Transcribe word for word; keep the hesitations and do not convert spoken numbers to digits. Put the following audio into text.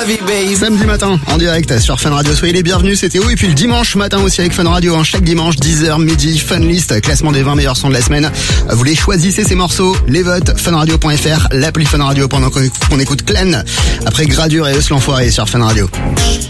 Samedi matin, en direct sur Fun Radio. Soyez les bienvenus, c'est Théo. Et puis le dimanche matin aussi avec Fun Radio. Hein, chaque dimanche, dix heures midi, Fun List, classement des vingt meilleurs sons de la semaine. Vous les choisissez ces morceaux, les votes, funradio point f r, l'appli Fun Radio pendant qu'on écoute Clan. Après Gradure et Eus l'Enfoiré sur Fun Radio.